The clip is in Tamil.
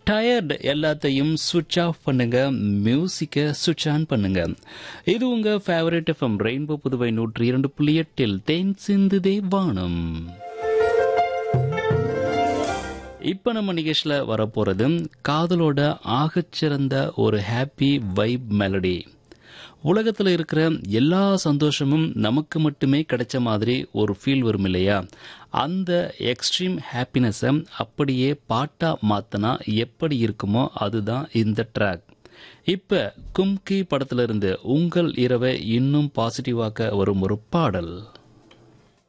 டயர்ட் எல்லாத்தையும் சுவிட்ச் ஆஃப் பண்ணுங்க, மியூசிக்கை சுவிட்ச் ஆன் பண்ணுங்க. இது உங்க ஃபேவரட் எஃப்எம் ரெயின்போ புதுவை 102.8 தேன் சிந்துதே வானம். இப்ப நம்ம நிகழ்ச்சியில வரப்போறது காதலோட ஆகச்சிறந்த ஒரு ஹாப்பி வைப் மெலடி. உலகத்துல இருக்கிற எல்லா சந்தோஷமும் நமக்கு மட்டுமே கிடைச்ச மாதிரி ஒரு ஃபீல் வரும் இல்லையா? அந்த எக்ஸ்ட்ரீம் ஹாப்பினஸை அப்படியே பாட்டா மாத்தினா எப்படி இருக்குமோ அதுதான் இந்த ட்ராக். இப்ப கும்கி படத்துல இருந்து உங்கள் இரவை இன்னும் பாசிட்டிவாக்க வரும் ஒரு பாடல்.